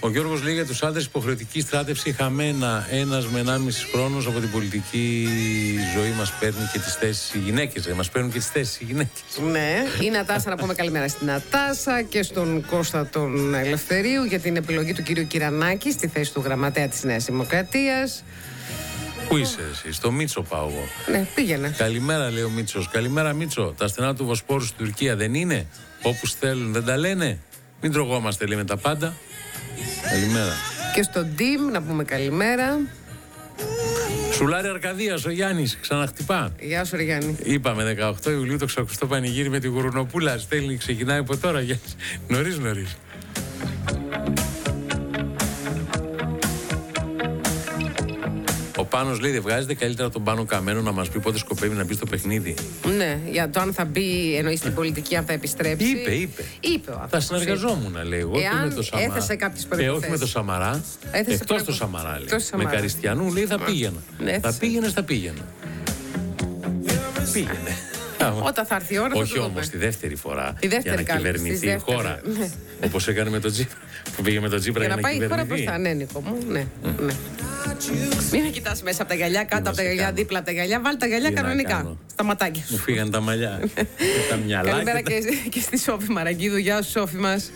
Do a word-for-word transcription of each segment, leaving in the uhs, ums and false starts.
Ο Γιώργος λέει για τους άντρες υποχρεωτική στράτευση χαμένα ένας με ενάμιση χρόνος από την πολιτική ζωή μας παίρνει και τις θέσεις οι γυναίκες. Ε, μας παίρνουν και τις θέσεις οι γυναίκες. Ναι, η Νατάσα, να πούμε καλημέρα στην Νατάσα και στον Κώστα τον Ελευθερίου για την επιλογή του κυρίου Κυρανάκη στη θέση του γραμματέα της Νέας Δημοκρατίας. Πού είσαι εσύ, στο Μίτσο πάω εγώ. Ναι, πήγαινε. Καλημέρα, λέει ο Μίτσος. Καλημέρα, Μίτσο. Τα στενά του Βοσπόρου στην Τουρκία δεν είναι. Όπου στέλνουν δεν τα λένε. Μην τρογόμαστε, λέει, με τα πάντα. Καλημέρα. Και στον Ντίμ να πούμε καλημέρα. Σουλάρη Αρκαδίας, ο Γιάννης, ξαναχτυπά. Γεια σου, ρε Γιάννη. Είπαμε δεκαοκτώ Ιουλίου το ξακουστό πανηγύρι με τη Γουρουνοπούλα. Στέλνει, ξεκινάει από τώρα. Νωρίς, νωρίς. Ο Πάνος λέει: δεν βγάζετε καλύτερα τον Πάνο Καμένο να μας πει πότε σκοπεύει να μπει στο παιχνίδι? Ναι, για το αν θα μπει, εννοεί στην πολιτική, αν θα επιστρέψει. Είπε, είπε. είπε ο θα συνεργαζόμουν, λέει εγώ. Εάν με το Σαμαρά. έθεσε κάποιες Και προϋποθέσεις. όχι με το Σαμαρά. Εκτός το Σαμαρά, λέει. Εκτός με Καριστιανού, λέει, θα πήγαινα. Ναι, θα πήγαινε, θα πήγαινα. Πήγαινε. Όταν θα έρθει η ώρα. Όχι όμως τη δεύτερη φορά τη δεύτερη για να κυβερνηθεί η χώρα. Ναι. Όπως έκανε με τον Τζίπρα. Που πήγε με τον Τζίπρα για, για να, να πάει η χώρα μπροστά. Ναι, Νίκο μου. Ναι. Mm. ναι. Μην με κοιτάς μέσα από τα γυαλιά, κάτω από τα γυαλιά, δίπλα από τα γυαλιά. Βάλτε τα γυαλιά κανονικά. Στα ματάκια σου. Μου φύγαν τα μαλλιά. τα μυαλά. Καλημέρα και, τα... και, και στη Σόφη Μαραγκίδου. Γεια σου, Σόφη μας.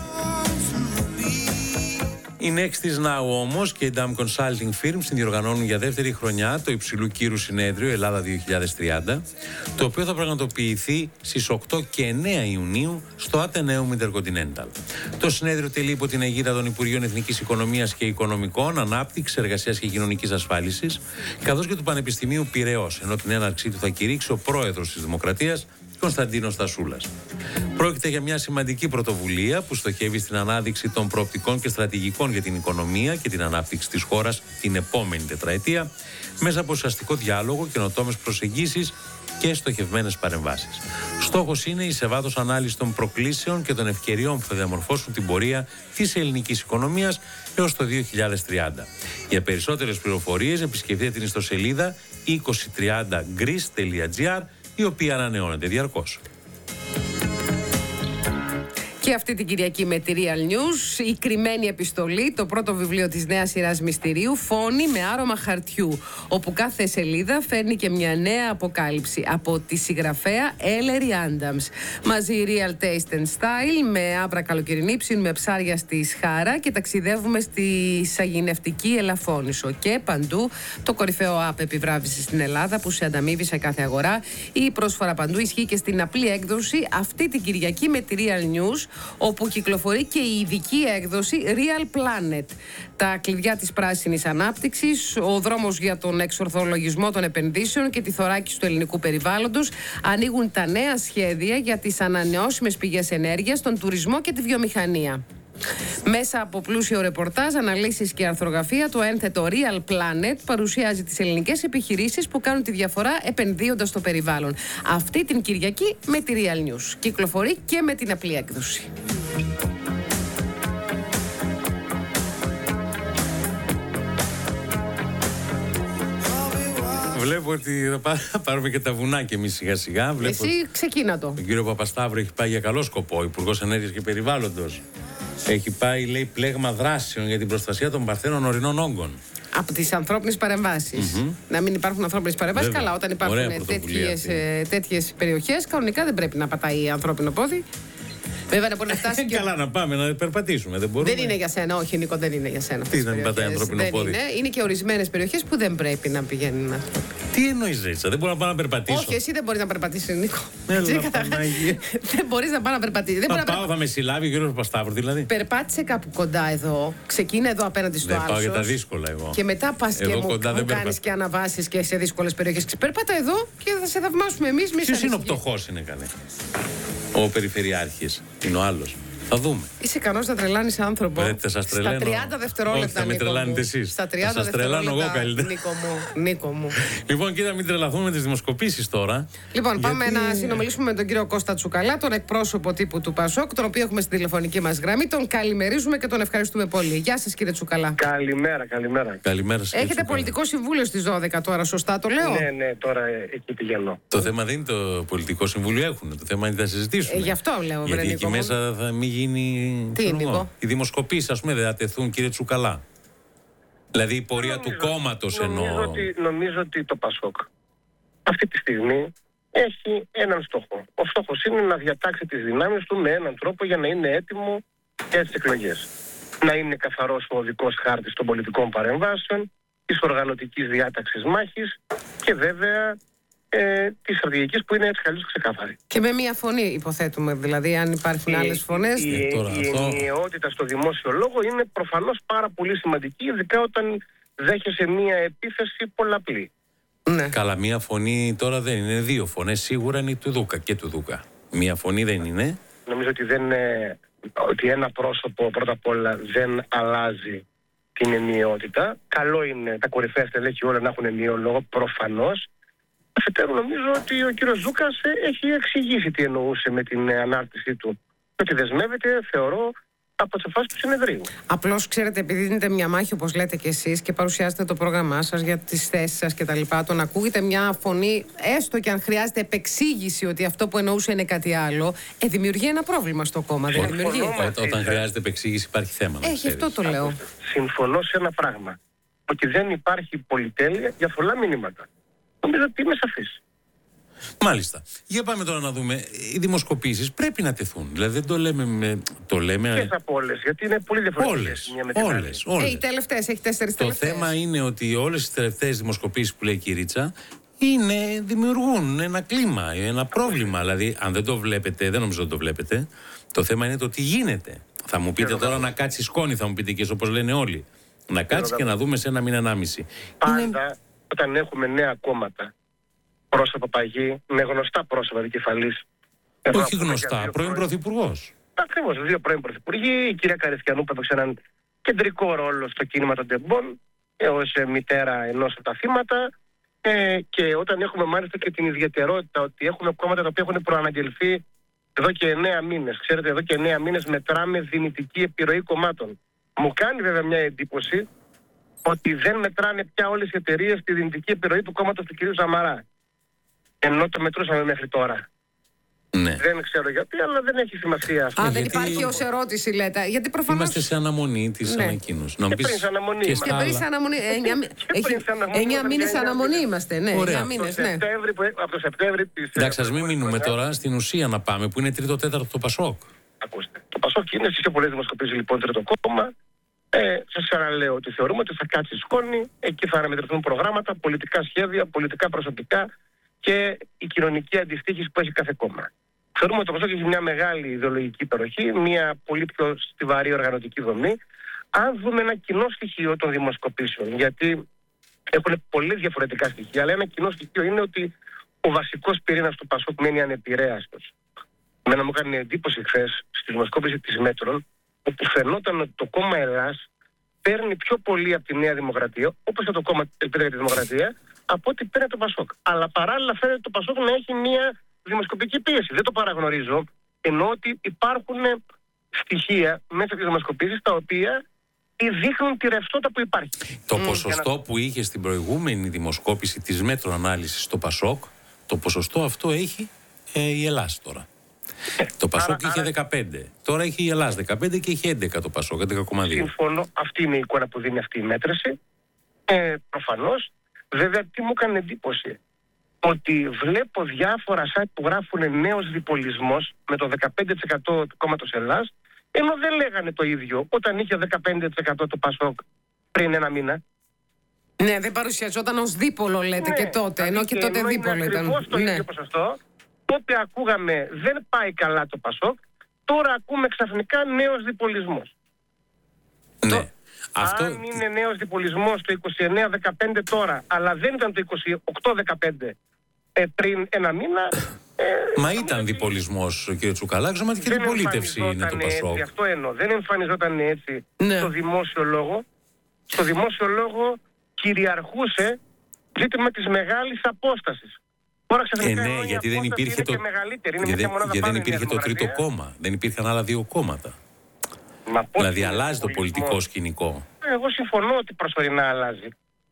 Η Nextis Now όμως και η Dam Consulting Firm συνδιοργανώνουν για δεύτερη χρονιά το υψηλού κύρου συνέδριο Ελλάδα δύο χιλιάδες τριάντα, το οποίο θα πραγματοποιηθεί στις οκτώ και εννέα Ιουνίου στο Atheneum Intercontinental. Το συνέδριο τελεί υπό την αιγίδα των Υπουργείων Εθνικής Οικονομίας και Οικονομικών, Ανάπτυξης, Εργασίας και Κοινωνικής Ασφάλισης, καθώς και του Πανεπιστημίου Πειραιώς, ενώ την έναρξή του θα κηρύξει ο πρόεδρος της Δημοκρατίας, Κωνσταντίνος Στασούλας. Πρόκειται για μια σημαντική πρωτοβουλία που στοχεύει στην ανάδειξη των προοπτικών και στρατηγικών για την οικονομία και την ανάπτυξη της χώρας την επόμενη τετραετία, μέσα από ουσιαστικό διάλογο, καινοτόμες προσεγγίσεις και στοχευμένες παρεμβάσεις. Στόχος είναι η σε βάθος ανάλυση των προκλήσεων και των ευκαιριών που θα διαμορφώσουν την πορεία της ελληνικής οικονομίας έως το δύο χιλιάδες τριάντα. Για περισσότερες πληροφορίες επισκεφτείτε την ιστοσελίδα είκοσι τριάντα greece τελεία gr, η οποία ανανεώνεται διαρκώς. Και αυτή την Κυριακή με τη Real News, η κρυμμένη επιστολή, το πρώτο βιβλίο της νέας σειράς μυστηρίου, φόνη με άρωμα χαρτιού, όπου κάθε σελίδα φέρνει και μια νέα αποκάλυψη από τη συγγραφέα Ellery Adams. Μαζί Real Taste and Style, με άβρα καλοκαιρινή, ψήνουμε ψάρια στη Σχάρα και ταξιδεύουμε στη σαγηνευτική Ελαφώνησο. Και παντού το κορυφαίο app επιβράβευση στην Ελλάδα που σε ανταμείβει σε κάθε αγορά. Η πρόσφορα παντού ισχύει και στην απλή έκδοση αυτή την Κυριακή με τη Real News, όπου κυκλοφορεί και η ειδική έκδοση Real Planet. Τα κλειδιά της πράσινης ανάπτυξης, ο δρόμος για τον εξορθολογισμό των επενδύσεων και τη θωράκιση του ελληνικού περιβάλλοντος, ανοίγουν τα νέα σχέδια για τις ανανεώσιμες πηγές ενέργειας, τον τουρισμό και τη βιομηχανία. Μέσα από πλούσιο ρεπορτάζ, αναλύσεις και αρθρογραφία, το ένθετο Real Planet παρουσιάζει τις ελληνικές επιχειρήσεις που κάνουν τη διαφορά επενδύοντας στο περιβάλλον. Αυτή την Κυριακή με τη Real News. Κυκλοφορεί και με την απλή έκδοση. Βλέπω ότι θα πάρουμε και τα βουνάκια εμείς σιγά σιγά. Βλέπω Εσύ ξεκίνα το. Τον κύριο Παπασταύρο έχει πάει για καλό σκοπό, Υπουργός Ενέργειας και Περιβάλλοντος. Έχει πάει, λέει, πλέγμα δράσεων για την προστασία των παρθένων ορεινών όγκων. Από τις ανθρώπινες παρεμβάσεις. Mm-hmm. Να μην υπάρχουν ανθρώπινες παρεμβάσεις. Καλά, όταν υπάρχουν τέτοιες, τέτοιες περιοχές, κανονικά δεν πρέπει να πατάει ανθρώπινο πόδι. Βέβαια να μπορεί να φτάσει. Και... Καλά, να πάμε να περπατήσουμε. Δεν, μπορούμε. δεν είναι για σένα, όχι Νίκο, δεν είναι για σένα. Τι δεν πατάει ανθρώπινο δεν πόδι. Είναι. είναι και ορισμένες περιοχές που δεν πρέπει να πηγαίνουν άνθρωποι. Τι εννοείς, Ρίτσα, δεν μπορώ να πάω να περπατήσω. Όχι, εσύ δεν μπορείς να περπατήσεις, Νίκο. Έλα, δεν μπορείς να πάω να περπατήσεις. Θα πάω, να... θα με συλλάβει ο κύριος Παπασταύρου, δηλαδή. Περπάτησε κάπου κοντά εδώ, ξεκίνα εδώ απέναντι στο Άλσος. Δεν πάω για τα δύσκολα εγώ. Και μετά πας και μου κάνεις και αναβάσεις και σε δύσκολες περιοχές. Περπάτα εδώ και θα σε θαυμάσουμε εμείς. Ποιος είναι ο πτωχός, είναι καλέ? Ο Περιφερειάρχης είναι ο άλλος. Θα δούμε. Είσαι ικανός να τρελάνεις άνθρωπο. Λέτε, σας στα τριάντα δευτερόλεπτα. Όχι, θα με τρελάνετε εσείς. Στα τριάντα σας τρελάνω εγώ καλύτερα. Νίκο μου. Νίκο μου. Λοιπόν, κοίτα, μην τρελαθούμε με τις δημοσκοπήσεις τώρα. Λοιπόν, γιατί... πάμε να συνομιλήσουμε με τον κύριο Κώστα Τσουκαλά, τον εκπρόσωπο τύπου του Πασόκ, τον οποίο έχουμε στην τηλεφωνική μας γραμμή. Τον καλημερίζουμε και τον ευχαριστούμε πολύ. Γεια σας, κύριε Τσουκαλά. Καλημέρα, καλημέρα. Καλημέρα σας. Έχετε πολιτικό συμβούλιο στις δώδεκα τώρα, σωστά το λέω? Ναι, ναι, τώρα εκεί πηγαίνω. Το θέμα δεν είναι το πολιτικό συμβούλιο, έχουν. Το θέμα είναι να συζητήσουμε. Ε, γι' αυτό λέω, γιατί εκεί μέσα θα μην γίνει. Τι είναι, Νίκο? Οι δημοσκοπήσεις, ας πούμε, δεν θα τεθούν, κύριε Τσουκαλά? Δηλαδή η πορεία νομίζω, του κόμματος εννοώ. Νομίζω ότι, νομίζω ότι το ΠΑΣΟΚ αυτή τη στιγμή έχει έναν στόχο. Ο στόχος είναι να διατάξει τις δυνάμεις του με έναν τρόπο για να είναι έτοιμο για τις εκλογές. Να είναι καθαρός ο οδικός χάρτης των πολιτικών παρεμβάσεων, της οργανωτικής διάταξης μάχης και βέβαια ε, της στρατηγικής που είναι έτσι καλώς ξεκάθαρη. Και με μία φωνή υποθέτουμε, δηλαδή αν υπάρχουν η, άλλες φωνές. Η, ε, τώρα, η αυτό... ενιαιότητα στο δημόσιο λόγο είναι προφανώς πάρα πολύ σημαντική, ειδικά όταν δέχεσαι μία επίθεση πολλαπλή. Ναι. Καλά, μία φωνή τώρα δεν είναι. Δύο φωνές σίγουρα είναι του Δούκα και του Δούκα. Μία φωνή δεν είναι. Νομίζω ότι, δεν, ε, ότι ένα πρόσωπο πρώτα απ' όλα δεν αλλάζει την ενιαιότητα. Καλό είναι τα κορυφαία στελέχη όλα να έχουν ενιαίο λόγο, προφανώς. Αφετέρου, νομίζω ότι ο κύριος Δούκας έχει εξηγήσει τι εννοούσε με την ανάρτησή του. Ότι δεσμεύεται, θεωρώ, από τις αποφάσεις του συνεδρίου. Απλώς, ξέρετε, επειδή δίνετε μια μάχη, όπως λέτε και εσείς, και παρουσιάζετε το πρόγραμμά σας για τις θέσεις σας κτλ., το να ακούγεται μια φωνή, έστω και αν χρειάζεται επεξήγηση ότι αυτό που εννοούσε είναι κάτι άλλο, ε, δημιουργεί ένα πρόβλημα στο κόμμα. Δεν δημιουργεί? Ό, όταν χρειάζεται επεξήγηση υπάρχει θέμα. Να Έχει, αυτό το λέω. Συμφωνώ σε ένα πράγμα. Ότι δεν υπάρχει πολυτέλεια για πολλά μηνύματα. Νομίζω ότι είμαι σαφής. Μάλιστα. Για πάμε τώρα να δούμε. Οι δημοσκοπήσεις πρέπει να τεθούν. Δηλαδή δεν το λέμε με. Το λέμε. Ποιες από όλες, γιατί είναι πολύ διαφορετικές. Όλες. Μία με την άλλη. Όλες. όλες. Ε, οι τελευταίες, έχει τέσσερις Το τελευταίες. θέμα είναι ότι όλες τις τελευταίες δημοσκοπήσεις που λέει η Κυρίτσα είναι, δημιουργούν ένα κλίμα, ένα πρόβλημα. Δηλαδή, αν δεν το βλέπετε, δεν νομίζω ότι το βλέπετε. Το θέμα είναι το τι γίνεται. Θα μου πείτε τώρα να κάτσει σκόνη, θα μου πείτε και όπως λένε όλοι. Να κάτσει και να δούμε σε ένα μήνα, ενάμιση. Πάντα Είναι... όταν έχουμε νέα κόμματα, πρόσωπα παγί, με γνωστά πρόσωπα δικεφαλής. Όχι γνωστά, πρώην πρωθυπουργός. Ακριβώς, δύο πρώην πρωθυπουργοί, η κυρία Καριστιανού που έπαιξε έναν κεντρικό ρόλο στο κίνημα των Τεμπών, ως μητέρα ενός από τα θύματα. Ε, και όταν έχουμε μάλιστα και την ιδιαιτερότητα ότι έχουμε κόμματα τα οποία έχουν προαναγγελθεί εδώ και εννέα μήνες. Ξέρετε, εδώ και εννέα μήνες μετράμε δυνητική επιρροή κομμάτων. Μου κάνει βέβαια μια εντύπωση ότι δεν μετράνε πια όλες οι εταιρείες τη δυνητική επιρροή του κόμματος του κ. Σαμαρά. Ενώ το μετρούσαμε μέχρι τώρα. Ναι. Δεν ξέρω γιατί, αλλά δεν έχει σημασία αυτό. Α, δεν γιατί... υπάρχει ως ερώτηση, λέτε. Γιατί προφανώς. Είμαστε σε αναμονή της Ναι. ανακοίνωσης. Και πριν σε αναμονή και είμαστε. Και πριν στα σε άλλα... αναμονή. Εννιά μήνες εννιά αναμονή μήνες. είμαστε. Ναι, Ωραία. εννιά μήνες, ναι. Σεπτέμβρη, που, από το Σεπτέμβρη της. Εντάξει, ας μην μείνουμε τώρα στην ουσία να πάμε, που είναι τρίτο-τέταρτο το Πασόκ. Ακούστε. Το Πασόκ είναι στις πιο πολλές δημοσκοπήσεις λοιπόν τρίτο κόμμα. Ε, σας ξαναλέω ότι θεωρούμε ότι θα κάτσει σκόνη, εκεί θα αναμετρηθούν προγράμματα, πολιτικά σχέδια, πολιτικά προσωπικά και η κοινωνική αντιστοίχηση που έχει κάθε κόμμα. Θεωρούμε ότι το Πασόκ έχει μια μεγάλη ιδεολογική υπεροχή, μια πολύ πιο στιβαρή οργανωτική δομή. Αν δούμε ένα κοινό στοιχείο των δημοσκοπήσεων, γιατί έχουν πολύ διαφορετικά στοιχεία, αλλά ένα κοινό στοιχείο είναι ότι ο βασικός πυρήνας του Πασόκ μένει ανεπηρέαστος. Εμένα μου έκανε εντύπωση χθες στη δημοσκόπηση της Μέτρων, όπου φαινόταν ότι το κόμμα Ελλάς παίρνει πιο πολύ από τη Νέα Δημοκρατία, όπως και το κόμμα Ελπίδα για τη Δημοκρατία, από ό,τι παίρνει το Πασόκ. Αλλά παράλληλα φαίνεται το Πασόκ να έχει μια δημοσκοπική πίεση. Δεν το παραγνωρίζω, ενώ ότι υπάρχουν στοιχεία μέσα στις δημοσκοπήσεις τα οποία δείχνουν τη ρευστότητα που υπάρχει. Το Mm, ποσοστό να... που είχε στην προηγούμενη δημοσκόπηση της Μέτρο Ανάλυσης στο Πασόκ, το ποσοστό αυτό έχει ε, η Ελλάς τώρα. Το Πασόκ άρα, είχε άρα... δεκαπέντε. Τώρα έχει η Ελλάς δεκαπέντε και έχει έντεκα το Πασόκ, έντεκα κόμμα δύο. Συμφωνώ. Αυτή είναι η εικόνα που δίνει αυτή η μέτρηση. Ε, προφανώς. Βέβαια, τι μου έκανε εντύπωση. Ότι βλέπω διάφορα site που γράφουν νέος διπολισμός με το δεκαπέντε τοις εκατό του κόμματος Ελλάς, ενώ δεν λέγανε το ίδιο όταν είχε δεκαπέντε τοις εκατό το Πασόκ πριν ένα μήνα. Ναι, δεν παρουσιαζόταν ως δίπολο, λέτε, Ναι, και τότε. Ενώ και τότε ενώ δίπολο είναι ήταν. ακριβώς το Ναι. ίδιο ποσοστό. Τότε ακούγαμε δεν πάει καλά το Πασόκ, τώρα ακούμε ξαφνικά νέος διπολισμός. Ναι. Το... Αυτό... Αν είναι νέος διπολισμός το είκοσι εννέα δεκαπέντε τώρα, αλλά δεν ήταν το είκοσι οκτώ δεκαπέντε ε, πριν ένα μήνα... Ε, Μα ήταν διπολισμός, κύριε Τσουκαλά, εξωματική αντιπολίτευση είναι το Πασόκ. Έτσι, αυτό εννοώ. Δεν εμφανιζόταν έτσι Ναι. στο δημόσιο λόγο. Στο δημόσιο λόγο κυριαρχούσε ζήτημα της μεγάλης απόστασης. Τώρα Ε, ναι, γιατί δεν υπήρχε το, γιατί δεν, γιατί δεν υπήρχε το τρίτο κόμμα. Δεν υπήρχαν άλλα δύο κόμματα. Μα δηλαδή αλλάζει το πολιτικό σκηνικό. Εγώ συμφωνώ ότι προσωρινά αλλάζει.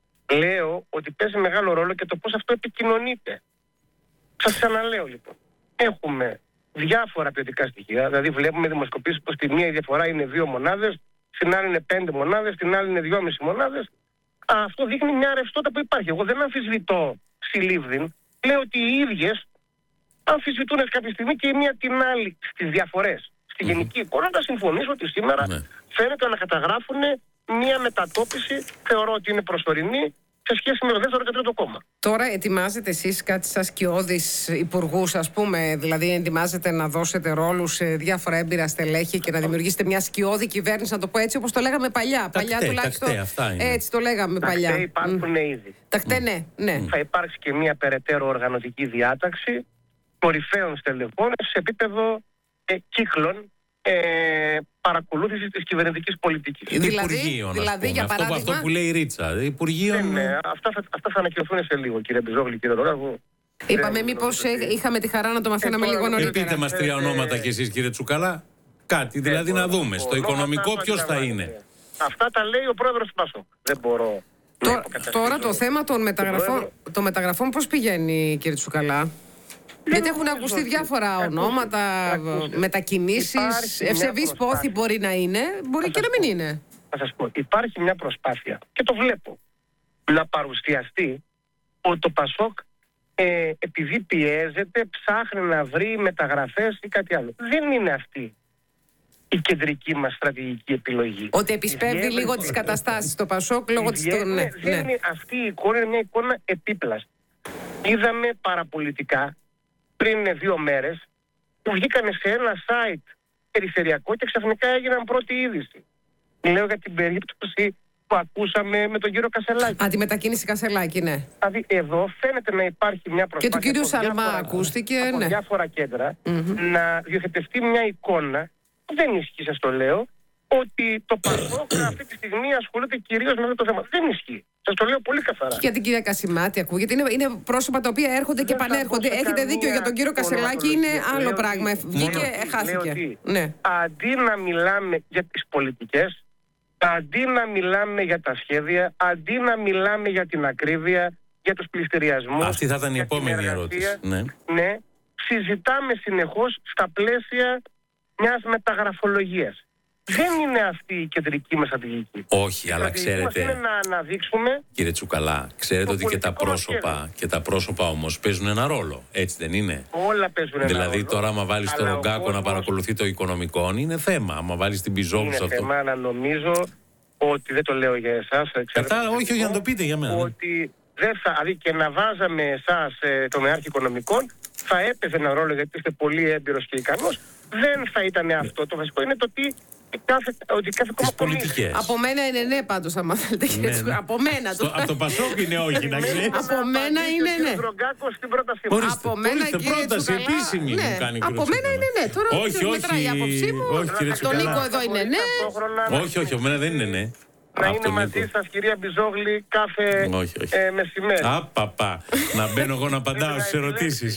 Λέω ότι παίζει μεγάλο ρόλο και το πώς αυτό επικοινωνείται. Σας ξαναλέω λοιπόν. Έχουμε διάφορα ποιοτικά στοιχεία. Δηλαδή, βλέπουμε δημοσκοπήσεις που στη μία η διαφορά είναι δύο μονάδες, στην άλλη είναι πέντε μονάδες, στην άλλη είναι δυόμιση μονάδες. Αυτό δείχνει μια ρευστότητα που υπάρχει. Εγώ δεν αμφισβητώ συλλήβδιν. Λέω ότι οι ίδιες αμφισβητούν κάποια στιγμή και η μία την άλλη στις διαφορές. Στη γενική εικόνα θα συμφωνήσω ότι σήμερα ναι. φαίνεται να καταγράφουν μια μετατόπιση, θεωρώ ότι είναι προσωρινή, σε σχέση με το δεύτερο και τρίτο κόμμα. Τώρα ετοιμάζετε εσείς κάτι σαν σκιώδης υπουργούς, ας πούμε, δηλαδή ετοιμάζετε να δώσετε ρόλους σε διάφορα έμπειρα στελέχη και να δημιουργήσετε μια σκιώδη κυβέρνηση, να το πω έτσι όπως το λέγαμε παλιά. Τα Παλιά κτέ, τουλάχιστον. τα κτέ, αυτά είναι. Έτσι το λέγαμε Τα παλιά. κτέ υπάρχουν mm. ήδη. Τα κτέ, ναι, ναι. Θα υπάρξει και μια περαιτέρω οργανωτική διάταξη κορυφαίων στελεχών σε επίπεδο ε, κύκλων ε, παρακολούθησης της κυβερνητικής πολιτικής. Δηλαδή, Υπουργείων, δηλαδή για αυτό, παράδειγμα. αυτό που λέει η Ρίτσα. Υπουργείων... Ε, ναι, αυτά, θα, αυτά θα ανακοινωθούν σε λίγο, κύριε Μπιζόγλη, κύριε Δωράγου. Είπαμε μήπως ότι... είχαμε τη χαρά να το μαθαίναμε ε, λίγο τώρα, νωρίτερα. Πείτε μας τρία ονόματα κι εσείς, κύριε Τσουκαλά. Κάτι, δηλαδή να δούμε. Στο οικονομικό ποιος θα είναι. Αυτά τα λέει ο πρόεδρος του Πασόκ. Δεν μπορώ. Τώρα, τώρα το θέμα των μεταγραφών, των μεταγραφών πώς πηγαίνει, κύριε Τσουκαλά? Γιατί έχουν ακουστεί διάφορα ονόματα, μετακινήσεις, ευσεβείς πόθη μπορεί να είναι, μπορεί και να μην είναι. Θα σας πω, υπάρχει μια προσπάθεια και το βλέπω να παρουσιαστεί ότι το Πασόκ ε, επειδή πιέζεται ψάχνει να βρει μεταγραφές ή κάτι άλλο. Δεν είναι αυτή η κεντρική μας στρατηγική επιλογή. Ότι επισπεύδει Διέβρε... λίγο τις καταστάσεις το Πασόκ λόγω της... Διέβρε... Ναι, δεν ναι. είναι... Αυτή η εικόνα είναι μια εικόνα επίπλαστη. Είδαμε παραπολιτικά πριν δύο μέρες που βγήκανε σε ένα site περιφερειακό και ξαφνικά έγιναν πρώτη είδηση. Λέω για την περίπτωση που ακούσαμε με τον κύριο Κασελάκη. Α, τη μετακίνηση Κασελάκη, ναι. Δηλαδή εδώ φαίνεται να υπάρχει μια προσπάθεια και του κύριου Σαλμά διάφορα, ακούστηκε, από ναι. διάφορα κέντρα Mm-hmm. να διοθετευτεί μια εικόνα που δεν ισχύει, σας το λέω, ότι το Πασόκ αυτή τη στιγμή ασχολείται κυρίως με αυτό το θέμα. Δεν ισχύει. Σας το λέω πολύ καθαρά. Και για την κυρία Κασιμάτη ακούγεται. Είναι, είναι πρόσωπα τα οποία έρχονται και επανέρχονται. Έχετε δίκιο, για τον κύριο Κασελάκη είναι άλλο λέω πράγμα. ότι, Βγήκε, λέω, χάθηκε. Ότι, ναι. Αντί να μιλάμε για τις πολιτικές, αντί να μιλάμε για τα σχέδια, αντί να μιλάμε για την ακρίβεια, για τους πληστηριασμούς. Αυτή θα ήταν η επόμενη ερώτηση. Ναι. ναι, συζητάμε συνεχώς στα πλαίσια μιας μεταγραφολογίας. Δεν είναι αυτή η κεντρική μας στρατηγική. Όχι, αλλά ξέρετε. Είναι να αναδείξουμε. Κύριε Τσουκαλά, ξέρετε ότι και τα πρόσωπα, και τα πρόσωπα όμως παίζουν ένα ρόλο. Έτσι δεν είναι? Όλα παίζουν ένα δηλαδή, ρόλο. τώρα, άμα βάλει τον Ρογκάκο κόσμος... να παρακολουθεί το οικονομικό, είναι θέμα. Άμα βάλει την Μπιζόγλου σε αυτό. Είναι θέμα να νομίζω ότι δεν το λέω για εσάς. Κατά, όχι, όχι, να το πείτε για μένα. Ότι δεν θα, δηλαδή και να βάζαμε εσάς ε, το Μεάρχη Οικονομικών, θα έπαιζε ένα ρόλο γιατί είστε πολύ έμπειρος και ικανός. Δεν θα ήταν αυτό. Το βασικό είναι το ότι κάθε, ότι κάθε κόμμα πολιτικές. Από μένα είναι ναι, πάντως, άμα θέλετε. Ναι, ναι. Από μένα. Στο, από το Πασόκ είναι όχι, να ξέρεις. Από μένα είναι ναι. Ορίστε, από μένα, ορίστε, πρόταση Τσουκαλά, επίσημη ναι. μου κάνει. Από μένα είναι ναι. Τώρα όχι, όχι, μετράει η άποψή μου. όχι, κύριε από τον Νίκο εδώ είναι ναι. Όχι, όχι, από μένα δεν είναι ναι. Να είναι μαζί σας, κυρία Μπιζόγλη, κάθε όχι, όχι. Ε, μεσημέρι. Απαπα, να μπαίνω εγώ να απαντάω στις ερωτήσεις.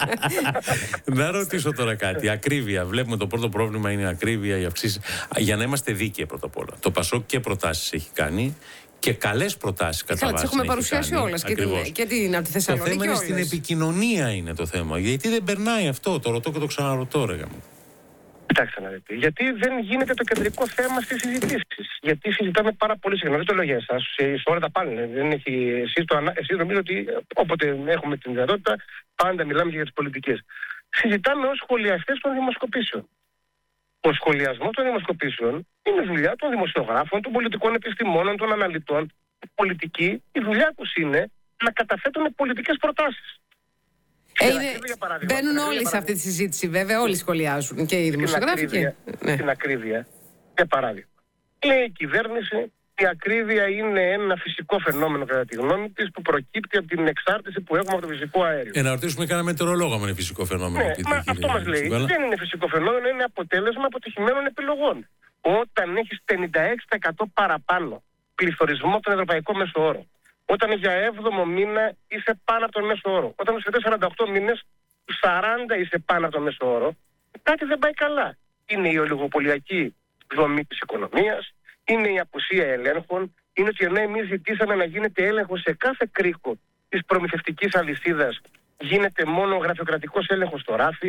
Να ρωτήσω τώρα κάτι. Ακρίβεια. Βλέπουμε το πρώτο πρόβλημα είναι η ακρίβεια, η αυξήση. Για να είμαστε δίκαιοι πρώτα απ' όλα. Το Πασόκ και προτάσεις έχει κάνει και καλές προτάσεις κατά βάση. Τις έχουμε παρουσιάσει όλες. Και την, και την από τη Θεσσαλονίκη. Το θέμα είναι στην επικοινωνία είναι το θέμα. Γιατί δεν περνάει αυτό. Το ρωτώ και το ξαναρωτώ, ρε γαμώ. Κοιτάξτε να δείτε. Γιατί δεν γίνεται το κεντρικό θέμα στις συζητήσεις. Γιατί συζητάμε πάρα πολύ συχνά. Δεν το λέω για εσάς. Σε όλα τα πάνε. Δεν έχει... Εσείς, το... Εσείς νομίζω ότι όποτε έχουμε την δυνατότητα πάντα μιλάμε για τις πολιτικές. Συζητάμε ως σχολιαστές των δημοσκοπήσεων. Ο σχολιασμός των δημοσκοπήσεων είναι δουλειά των δημοσιογράφων, των πολιτικών επιστημόνων, των αναλυτών. Η πολιτική, η δουλειά τους είναι να καταθέτουν πολιτικές προτάσεις. Ε, είναι, μπαίνουν όλοι σε αυτή τη συζήτηση, βέβαια. Όλοι σχολιάζουν και οι δημοσιογράφοι. Και... Ναι. Στην ακρίβεια, για παράδειγμα. Λέει η κυβέρνηση, η ακρίβεια είναι ένα φυσικό φαινόμενο, κατά τη γνώμη της, που προκύπτει από την εξάρτηση που έχουμε από το φυσικό αέριο. Ε, να ρωτήσουμε κανένα μετεωρολόγο αν είναι φυσικό φαινόμενο. Ναι, πείτε, μα κύριε, αυτό μας λέει. Τσουκαλά. Δεν είναι φυσικό φαινόμενο, είναι αποτέλεσμα αποτυχημένων επιλογών. Όταν έχεις πενήντα έξι τοις εκατό παραπάνω πληθωρισμό από τον ευρωπαϊκό μέσο όρο. Όταν για έβδομο μήνα είσαι πάνω από τον μέσο όρο. Όταν σε σαράντα οκτώ μήνες, σαράντα είσαι πάνω από τον μέσο όρο, κάτι δεν πάει καλά. Είναι η ολιγοπολιακή δομή της οικονομίας, είναι η απουσία ελέγχων, είναι ότι ενώ εμείς ζητήσαμε να γίνεται έλεγχος σε κάθε κρίκο της προμηθευτικής αλυσίδας, γίνεται μόνο γραφειοκρατικός έλεγχος στο ράφι,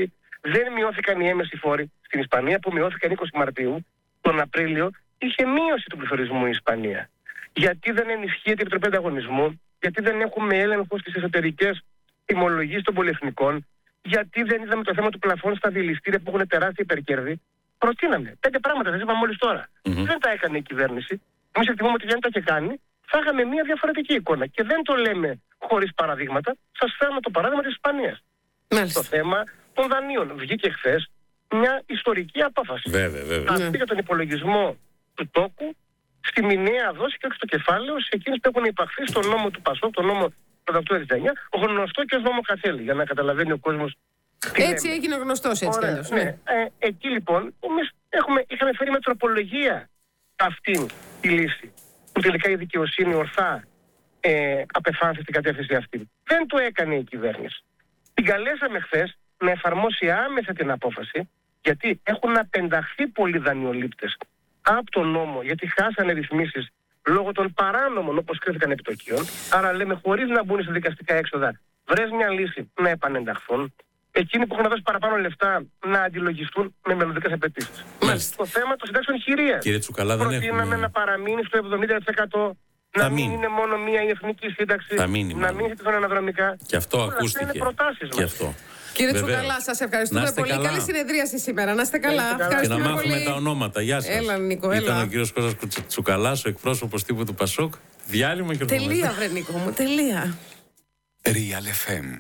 Δεν μειώθηκαν οι έμεσοι φόροι. Στην Ισπανία που μειώθηκαν είκοσι Μαρτίου, τον Απρίλιο είχε μείωση του πληθωρισμού η Ισπανία. Γιατί δεν ενισχύεται η Επιτροπή Ανταγωνισμού, γιατί δεν έχουμε έλεγχο στις εσωτερικές τιμολογίες των πολυεθνικών, γιατί δεν είδαμε το θέμα του πλαφών στα διελιστήρια που έχουν τεράστια υπερκέρδη. Προτείναμε πέντε πράγματα, σας είπα μόλις τώρα. Mm-hmm. Δεν τα έκανε η κυβέρνηση. Εμείς εκτιμούμε ότι δεν τα είχε κάνει. Θα είχαμε μια διαφορετική εικόνα. Και δεν το λέμε χωρίς παραδείγματα. Σας φέρνω το παράδειγμα της Ισπανίας. Μάλιστα. Το θέμα των δανείων. Βγήκε χθες μια ιστορική απόφαση. Βέβαια, βέβαια. Αυτή για τον υπολογισμό του τόκου στη μηνιαία δόση και όχι στο κεφάλαιο, σε εκείνες που έχουν υπαχθεί στον νόμο του Πασόκ, τον νόμο του οκτώ εξήντα εννιά, γνωστό και ως νόμο Κατσέλη, για να καταλαβαίνει ο κόσμος. Έτσι λέμε. Έγινε γνωστός έτσι κι αλλιώς. Ναι. Ναι. Ε, εκεί λοιπόν εμείς έχουμε, είχαμε φέρει με τροπολογία αυτήν τη λύση, που τελικά η δικαιοσύνη ορθά ε, απεφάνθη στην κατεύθυνση αυτή. Δεν το έκανε η κυβέρνηση. Την καλέσαμε χθες να εφαρμόσει άμεσα την απόφαση, γιατί έχουν απενταχθεί πολλοί δανειολήπτες από τον νόμο, γιατί χάσανε ρυθμίσεις λόγω των παράνομων όπως κρίθηκαν επιτοκίων. Άρα λέμε χωρίς να μπουν σε δικαστικά έξοδα, βρες μια λύση να επανενταχθούν. Εκείνοι που έχουν δώσει παραπάνω λεφτά να αντιλογιστούν με μελλοντικές απαιτήσεις. Το θέμα των συντάξεων χειρίας. Κύριε Τσουκαλά, δεν προτείναμε έχουμε... να παραμείνει στο εβδομήντα τοις εκατό. Να μην είναι μόνο μία η εθνική σύνταξη. Θα μείνει, να μην είναι αναδρομικά. Και αυτό όλα ακούστηκε. Αυτά είναι προτάσεις μας. Και αυτό. Κύριε Βεβαίως. Τσουκαλά, σας ευχαριστούμε πολύ. Καλά. Καλή συνεδρίαση σήμερα. Να είστε καλά. καλά. Και να μάθουμε πολύ. τα ονόματα. Γεια σας. Έλα, Νίκο, έλα. Ήταν ο κύριος Κώστας Τσουκαλάς, ο εκπρόσωπος τύπου του Πασόκ. Διάλειμμα και Τελεία, βρε Νίκο μου, τελεία. Real εφ εμ.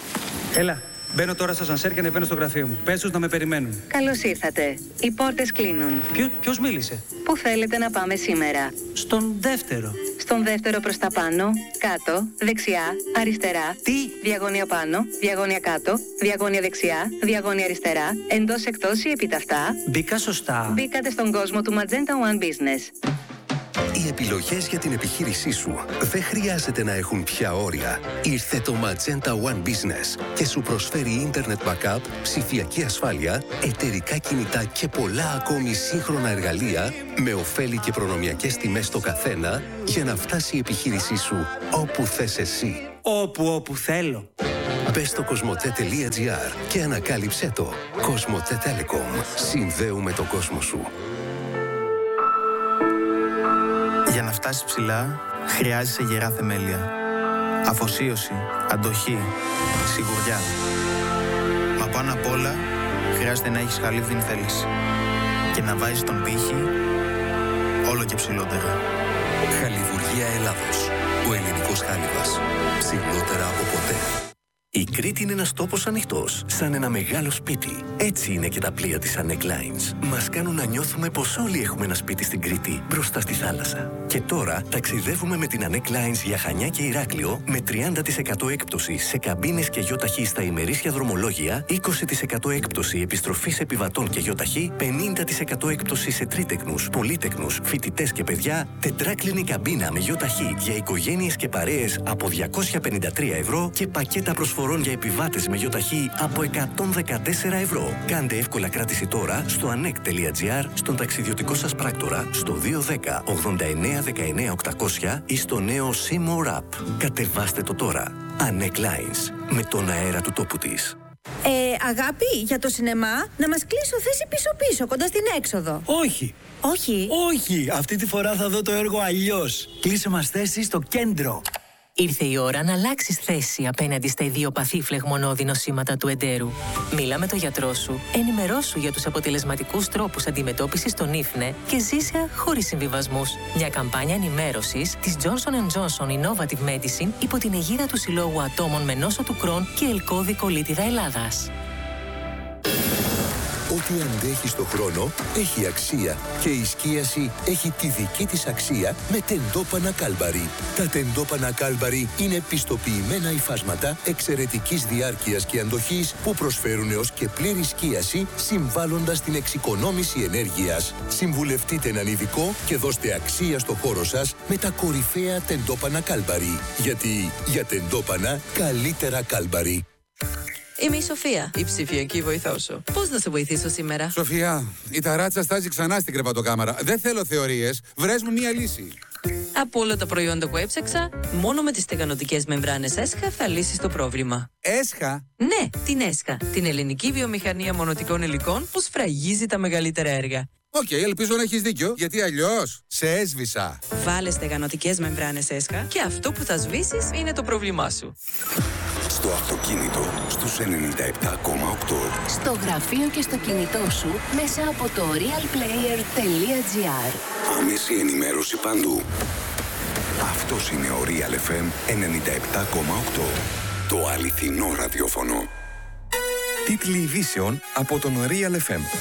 Έλα, μπαίνω τώρα στο σανσέρ και ανεβαίνω στο γραφείο μου. Πες τους να με περιμένουν. Καλώς ήρθατε. Οι πόρτες κλείνουν. Ποιο, ποιος μίλησε? Πού θέλετε να πάμε σήμερα? Στον δεύτερο. Στον δεύτερο προς τα πάνω, κάτω, δεξιά, αριστερά. Τι? Διαγώνια πάνω, διαγώνια κάτω, διαγώνια δεξιά, διαγώνια αριστερά, εντός εκτός ή επιταυτά. Μπήκα σωστά. Μπήκατε στον κόσμο του Magenta One Business. Οι επιλογές για την επιχείρησή σου δεν χρειάζεται να έχουν πια όρια. Ήρθε το Magenta One Business και σου προσφέρει ίντερνετ backup, ψηφιακή ασφάλεια, εταιρικά κινητά και πολλά ακόμη σύγχρονα εργαλεία με ωφέλη και προνομιακές τιμές στο καθένα για να φτάσει η επιχείρησή σου όπου θες εσύ. Όπου, όπου θέλω. Μπες στο κοσμοτέ τελεία τζι άρ και ανακάλυψέ το. Κοσμοτέ Telecom. Συνδέουμε τον κόσμο σου. Για να φτάσεις ψηλά, χρειάζεσαι γερά θεμέλια. Αφοσίωση, αντοχή, σιγουριά. Μα πάνω απ' όλα, χρειάζεται να έχεις χαλίβδιν θέληση. Και να βάζεις τον πύχη όλο και ψηλότερα. Χαλιβουργία Ελλάδος. Ο ελληνικός χάλιβας. Ψηλότερα από ποτέ. Η Κρήτη είναι ένας τόπος ανοιχτός, σαν ένα μεγάλο σπίτι. Έτσι είναι και τα πλοία της Anek Lines. Μας κάνουν να νιώθουμε πως όλοι έχουμε ένα σπίτι στην Κρήτη, μπροστά στη θάλασσα. Και τώρα ταξιδεύουμε με την Anek Lines για Χανιά και Ηράκλειο με τριάντα τοις εκατό έκπτωση σε καμπίνες και γιοταχή στα ημερήσια δρομολόγια, είκοσι τοις εκατό έκπτωση επιστροφής επιβατών και γιοταχή, πενήντα τοις εκατό έκπτωση σε τρίτεκνους, πολύτεκνους, φοιτητές και παιδιά, τετράκλινη καμπίνα με γιοταχή για οικογένειες και παρέες από διακόσια πενήντα τρία ευρώ και πακέτα προσφορών για επιβάτες με γιοταχή από εκατόν δεκατέσσερα ευρώ. Κάντε εύκολα κράτηση τώρα στο anek τελεία τζι άρ, στον ταξιδιωτικό σας πράκτορα, στο δύο ένα μηδέν ογδόντα εννέα δεκαεννέα οκτακόσια ή στο νέο See More App. Κατεβάστε το τώρα. Anek Lines. Με τον αέρα του τόπου της. Ε, αγάπη, για το σινεμά, να μας κλείσω θέση πίσω-πίσω, κοντά στην έξοδο. Όχι. Όχι. Όχι. Αυτή τη φορά θα δω το έργο αλλιώς. Κλείσε μας θέση στο κέντρο. Ήρθε η ώρα να αλλάξεις θέση απέναντι στα ιδιοπαθή φλεγμονώδη νοσήματα του εντέρου. Μίλα με τον γιατρό σου, ενημερώσου για τους αποτελεσματικούς τρόπους αντιμετώπισης των ίφνε και ζήσε χωρίς συμβιβασμούς. Μια καμπάνια ενημέρωσης της Johnson εντ Johnson Innovative Medicine υπό την αιγίδα του Συλλόγου Ατόμων με νόσο του Κρόν και ελκώδη κολίτιδα Ελλάδας. Ό,τι αντέχει στο χρόνο έχει αξία και η σκίαση έχει τη δική της αξία με τεντόπανα Κάλμπαρι. Τα τεντόπανα Κάλμπαρι είναι πιστοποιημένα υφάσματα εξαιρετικής διάρκειας και αντοχής που προσφέρουν έως και πλήρη σκίαση συμβάλλοντας την εξοικονόμηση ενέργειας. Συμβουλευτείτε έναν ειδικό και δώστε αξία στο χώρο σας με τα κορυφαία τεντόπανα Κάλμπαρι. Γιατί για τεντόπανα καλύτερα Κάλμπαρι. Είμαι η Σοφία, η ψηφιακή βοηθό σου. Πώς να σε βοηθήσω σήμερα? Σοφία, η ταράτσα στάζει ξανά στην κρεβατοκάμαρα. Δεν θέλω θεωρίες. Βρες μου μία λύση. Από όλα τα προϊόντα που έψαξα, μόνο με τις στεγανοτικές μεμβράνες ΕΣΧΑ θα λύσεις το πρόβλημα. ΕΣΧΑ? Ναι, την ΕΣΧΑ, την ελληνική βιομηχανία μονοτικών υλικών που σφραγίζει τα μεγαλύτερα έργα. Οκ, okay, ελπίζω να έχεις δίκιο, γιατί αλλιώς σε έσβησα. Βάλε στεγανοτικές μεμβράνες ΕΣΧΑ και αυτό που θα σβήσεις είναι το πρόβλημά σου. Στο αυτοκίνητο, στους ενενήντα επτά κόμμα οκτώ. Στο γραφείο και στο κινητό σου, μέσα από το realplayer τελεία gr. Άμεση ενημέρωση παντού. Αυτός είναι ο Real εφ εμ ενενήντα επτά κόμμα οκτώ. Το αληθινό ραδιόφωνο. Τίτλοι ειδήσεων από τον Real εφ εμ.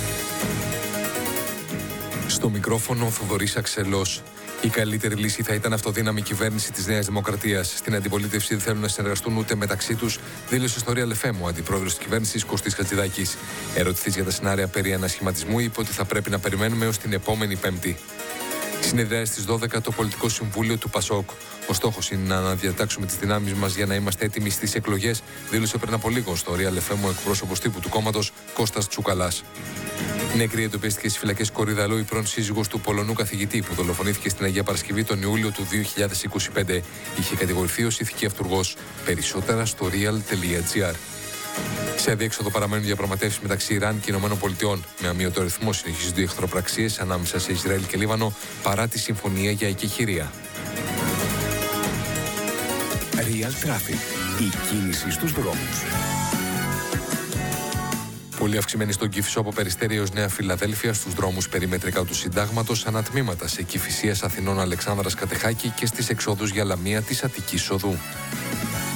Στο μικρόφωνο ο Θοδωρής Αξελός. Η καλύτερη λύση θα ήταν αυτοδύναμη κυβέρνηση της Νέας Δημοκρατίας. Στην αντιπολίτευση δεν θέλουν να συνεργαστούν ούτε μεταξύ τους, δήλωσε στο Real εφ εμ ο αντιπρόεδρος της κυβέρνησης Κωστής Χατζηδάκης. Ερωτηθής για τα σενάρια περί ανασχηματισμού, είπε ότι θα πρέπει να περιμένουμε έως την επόμενη Πέμπτη. Συνεδριάζει στις δώδεκα το Πολιτικό Συμβούλιο του ΠΑΣΟΚ. Ο στόχος είναι να αναδιατάξουμε τις δυνάμεις μας για να είμαστε έτοιμοι στις εκλογές, δήλωσε πριν από λίγο στο Real εφ εμ ο εκπρόσωπος τύπου του κόμματος Κώστας Τσουκαλάς. Νεκρή εντοπίστηκε στις φυλακές Κορυδαλού η πρώην σύζυγος του Πολωνού καθηγητή που δολοφονήθηκε στην Αγία Παρασκευή τον Ιούλιο του δύο χιλιάδες είκοσι πέντε. Είχε κατηγορηθεί ως ηθική αυτουργός. Περισσότερα στο real τελεία gr. Σε αδιέξοδο παραμένουν διαπραγματεύσεις μεταξύ Ιράν και Ηνωμένων Πολιτειών. Με αμύωτο ρυθμό συνεχίζονται οι εχθροπραξίες ανάμεσα σε Ισραήλ και Λίβανο παρά τη συμφωνία για εκεχηρία. Real Traffic. Η κίνηση στους δρόμους. Πολύ αυξημένη στον Κηφισό από Περιστέρι έως Νέα Φιλαδέλφια, στους δρόμους περιμέτρικα του Συντάγματος, ανατμήματα σε Κηφισίας Αθηνών Αλεξάνδρας Κατεχάκη και στις εξόδους για Λαμία της Αττικής Οδού.